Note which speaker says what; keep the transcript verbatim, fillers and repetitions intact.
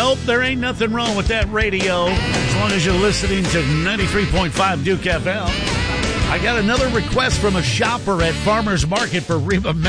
Speaker 1: Nope, there ain't nothing wrong with that radio as long as you're listening to ninety-three point five Duke F M. I got another request from a shopper at Farmer's Market for Reba